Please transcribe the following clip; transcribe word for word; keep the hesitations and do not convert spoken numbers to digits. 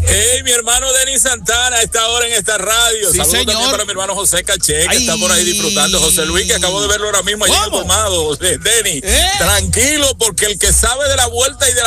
Hey, mi hermano Denis Santana a esta hora en esta radio. Sí, Saludos señor. también para mi hermano José Caché, que Ay. está por ahí disfrutando. José Luis, que acabo de verlo ahora mismo allí en el colmado. Denis, ¿Eh? tranquilo, porque el que sabe de la vuelta y de la